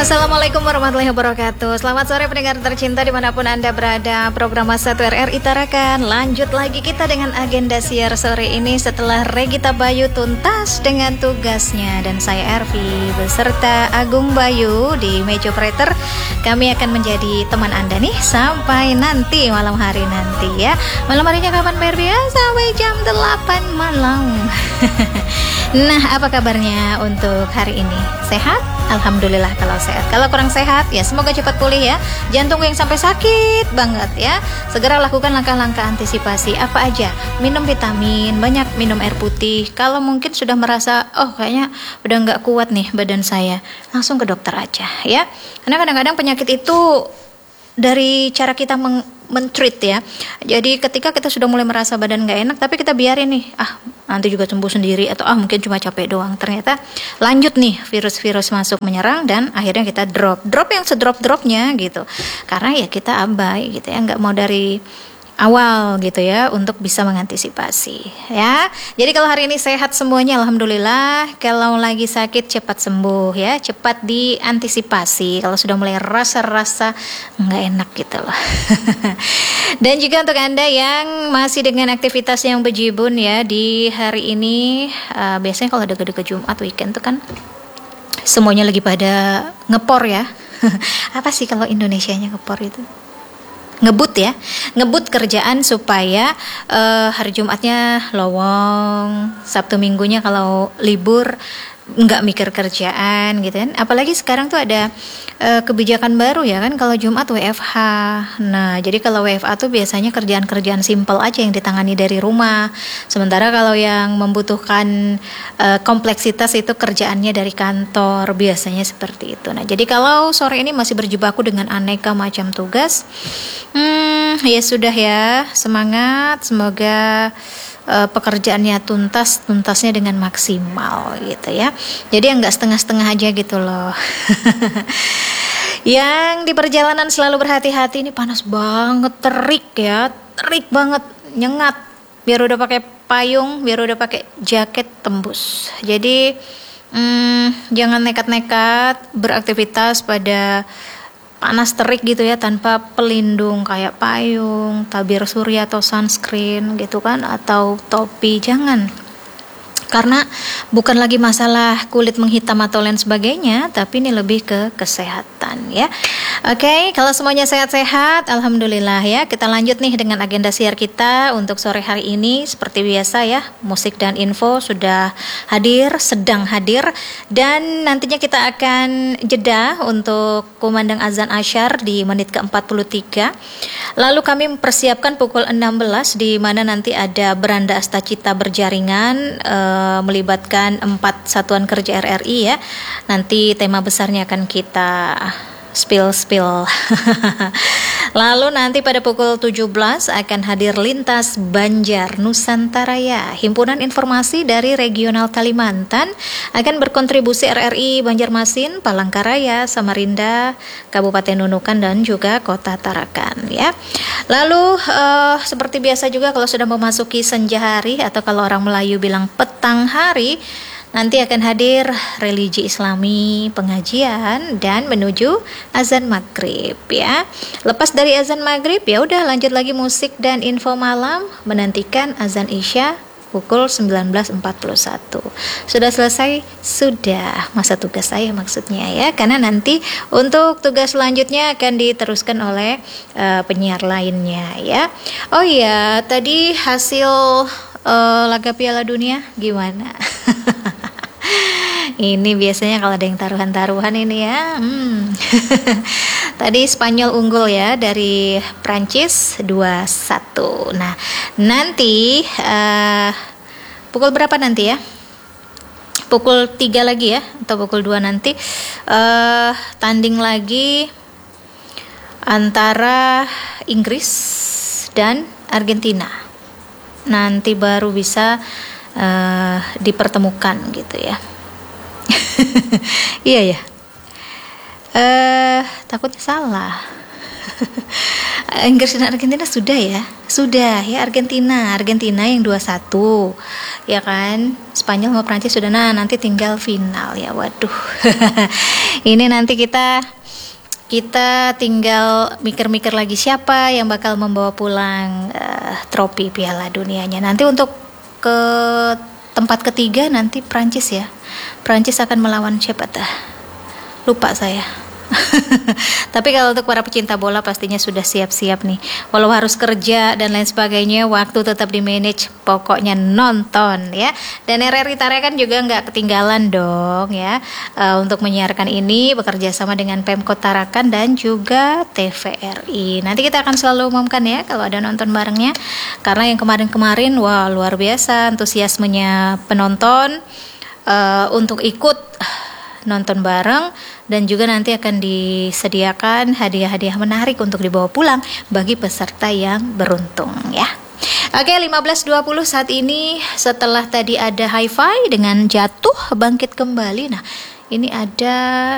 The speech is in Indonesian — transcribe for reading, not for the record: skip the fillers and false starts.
Assalamualaikum warahmatullahi wabarakatuh. Selamat sore pendengar tercinta dimanapun Anda berada. Program Masa 1 RRI Tarakan. Lanjut lagi kita dengan agenda siar sore ini setelah Regita Bayu tuntas dengan tugasnya. Dan saya Ervi beserta Agung Bayu di meja operator. Kami akan menjadi teman Anda nih sampai nanti malam hari nanti ya. Malam harinya kapan Mervi? Sampai jam 8 malam. Nah, apa kabarnya untuk hari ini? Sehat? Alhamdulillah kalau sehat. Kalau kurang sehat ya semoga cepat pulih ya. Jantung yang sampai sakit banget ya, segera lakukan langkah-langkah antisipasi. Apa aja? Minum vitamin, banyak minum air putih. Kalau mungkin sudah merasa kayaknya udah nggak kuat nih badan saya, langsung ke dokter aja ya. Karena kadang-kadang penyakit itu dari cara kita men-treat ya. Jadi ketika kita sudah mulai merasa badan gak enak, tapi kita biarin nih, nanti juga sembuh sendiri, atau mungkin cuma capek doang, ternyata lanjut nih virus-virus masuk menyerang dan akhirnya kita drop yang sedrop-dropnya gitu. Karena ya kita abai gitu ya, gak mau dari awal gitu ya untuk bisa mengantisipasi ya. Jadi kalau hari ini sehat semuanya alhamdulillah. Kalau lagi sakit cepat sembuh ya, cepat diantisipasi kalau sudah mulai rasa-rasa nggak enak gitu loh. Dan juga untuk Anda yang masih dengan aktivitas yang bejibun ya di hari ini, biasanya kalau deket-deket Jumat weekend tuh kan semuanya lagi pada ngepor ya. Apa sih kalau Indonesianya ngepor itu? Ngebut kerjaan supaya hari Jumatnya lowong, Sabtu Minggunya kalau libur nggak mikir kerjaan gitu kan. Apalagi sekarang tuh ada kebijakan baru ya kan, kalau Jumat WFH. Nah jadi kalau WFH tuh biasanya kerjaan-kerjaan simpel aja yang ditangani dari rumah. Sementara kalau yang membutuhkan kompleksitas itu kerjaannya dari kantor, biasanya seperti itu. Nah jadi kalau sore ini masih berjibaku dengan aneka macam tugas, ya sudah ya, semangat, semoga pekerjaannya tuntasnya dengan maksimal gitu ya. Jadi enggak setengah-setengah aja gitu loh. Yang di perjalanan selalu berhati-hati, ini panas banget, terik banget, nyengat. Biar udah pakai payung, biar udah pakai jaket tembus. Jadi jangan nekat-nekat beraktivitas pada panas terik gitu ya tanpa pelindung kayak payung, tabir surya atau sunscreen gitu kan, atau topi. Jangan, karena bukan lagi masalah kulit menghitam atau lain sebagainya, tapi ini lebih ke kesehatan ya. Oke, kalau semuanya sehat-sehat alhamdulillah ya. Kita lanjut nih dengan agenda siar kita untuk sore hari ini. Seperti biasa ya, musik dan info sudah hadir, sedang hadir, dan nantinya kita akan jeda untuk kumandang azan asyar di menit ke-43. Lalu kami mempersiapkan pukul 16 di mana nanti ada beranda astacita berjaringan melibatkan 4 satuan kerja RRI ya. Nanti tema besarnya akan kita spill. Lalu nanti pada pukul 17 akan hadir Lintas Banjar Nusantara ya. Himpunan Informasi dari Regional Kalimantan akan berkontribusi RRI Banjarmasin, Palangkaraya, Samarinda, Kabupaten Nunukan dan juga Kota Tarakan ya. Lalu seperti biasa juga kalau sudah memasuki senja hari atau kalau orang Melayu bilang petang hari, nanti akan hadir religi Islami, pengajian, dan menuju azan maghrib ya. Lepas dari azan maghrib ya udah lanjut lagi musik dan info malam, menantikan azan isya pukul 19.41. Sudah selesai? Sudah. Masa tugas saya maksudnya ya. Karena nanti untuk tugas selanjutnya akan diteruskan oleh penyiar lainnya ya. Oh iya, tadi hasil laga Piala Dunia gimana? Ini biasanya kalau ada yang taruhan-taruhan ini ya. Tadi Spanyol unggul ya dari Prancis 2-1. Nah, nanti pukul berapa nanti ya? Pukul 3 lagi ya atau pukul 2 nanti tanding lagi antara Inggris dan Argentina. Nanti baru bisa dipertemukan gitu ya. Iya ya. Takutnya salah. Inggris dan Argentina sudah ya Argentina yang 2-1 ya kan. Spanyol sama Prancis sudah, nah nanti tinggal final ya. Waduh. Ini nanti kita tinggal mikir-mikir lagi siapa yang bakal membawa pulang trofi Piala Dunianya. Nanti untuk ke tempat ketiga nanti Prancis ya. Prancis akan melawan siapa dah? Lupa saya. Tapi kalau untuk para pecinta bola pastinya sudah siap-siap nih. Walau harus kerja dan lain sebagainya, waktu tetap di manage. Pokoknya nonton ya. Dan RRI Tarakan juga nggak ketinggalan dong ya, untuk menyiarkan ini bekerja sama dengan Pemkot Tarakan dan juga TVRI. Nanti kita akan selalu umumkan ya kalau ada nonton barengnya. Karena yang kemarin-kemarin wah luar biasa antusiasmenya penonton untuk ikut nonton bareng, dan juga nanti akan disediakan hadiah-hadiah menarik untuk dibawa pulang bagi peserta yang beruntung ya. Oke, 15.20 saat ini, setelah tadi ada Hi-Fi dengan Jatuh Bangkit Kembali. Nah, ini ada